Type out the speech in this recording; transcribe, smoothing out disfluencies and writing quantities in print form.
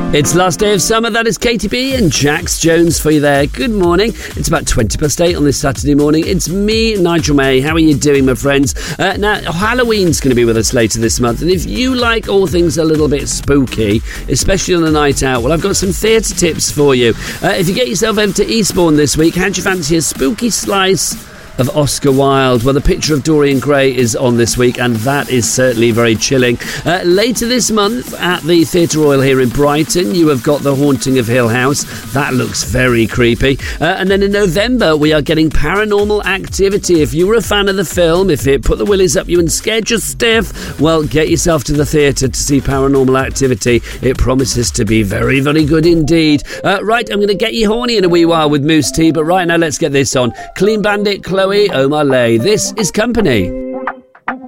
It's last day of summer. That is Katie B and Jax Jones for you there. Good morning. It's about 8:20 on this Saturday morning. It's me, Nigel May. How are you doing, my friends? Now, Halloween's going to be with us later this month. And if you like all things a little bit spooky, especially on a night out, well, I've got some theatre tips for you. If you get yourself over to Eastbourne this week, how'd you fancy a spooky slice of Oscar Wilde? Well, the picture of Dorian Gray is on this week, and that is certainly very chilling. Later this month at the Theatre Royal here in Brighton, you have got The Haunting of Hill House. That looks very creepy. And then in November, we are getting Paranormal Activity. If you were a fan of the film, if it put the willies up you and scared you stiff, well, get yourself to the theatre to see Paranormal Activity. It promises to be very, very good indeed. Right, I'm going to get you horny in a wee while with Mousse Tea, but right now let's get this on. Clean Bandit, Chloe Omarley. This is Company.